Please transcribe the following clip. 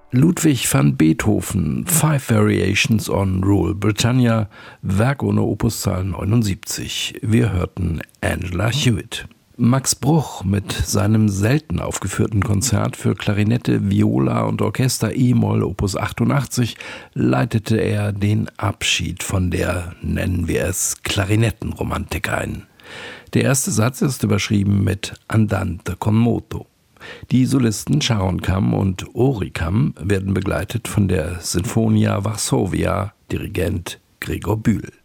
Ludwig van Beethoven, Five Variations on Rule Britannia, Werk ohne Opuszahl 79. Wir hörten Angela Hewitt. Max Bruch mit seinem selten aufgeführten Konzert für Klarinette, Viola und Orchester E-Moll Opus 88 leitete er den Abschied von der, nennen wir es, Klarinettenromantik ein. Der erste Satz ist überschrieben mit Andante con moto. Die Solisten Sharon Kam und Ori Kam werden begleitet von der Sinfonia Varsovia, Dirigent Gregor Bühl.